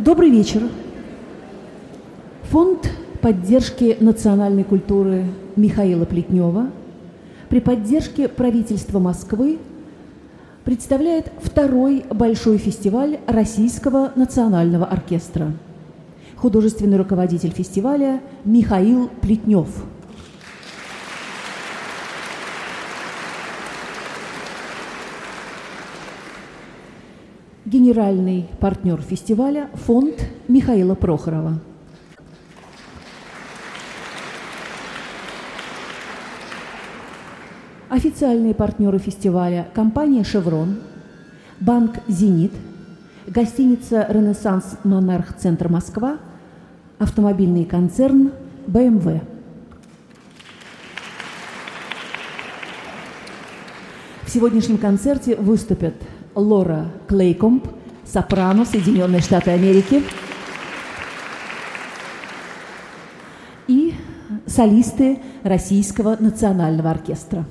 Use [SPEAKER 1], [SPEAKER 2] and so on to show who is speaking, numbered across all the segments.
[SPEAKER 1] Добрый вечер. Фонд поддержки национальной культуры Михаила Плетнева при поддержке правительства Москвы представляет второй большой фестиваль Российского национального оркестра. Художественный руководитель фестиваля Михаил Плетнев. Генеральный партнер фестиваля – фонд Михаила Прохорова. Официальные партнеры фестиваля – компания «Шеврон», банк «Зенит», гостиница «Ренессанс Монарх Центр Москва», автомобильный концерн «БМВ». В сегодняшнем концерте выступят Лора Клейкомб, сопрано, Соединенные Штаты Америки, и солисты Российского национального оркестра.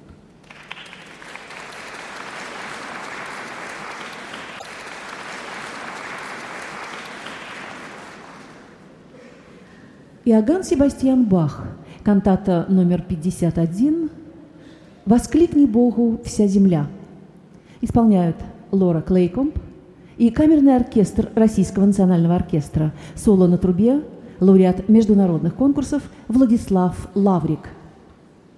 [SPEAKER 1] Иоганн Себастьян Бах, кантата номер 51 «Воскликни Богу вся земля». Исполняют Лора Клейкомб и камерный оркестр Российского национального оркестра. Соло на трубе, лауреат международных конкурсов Владислав Лаврик.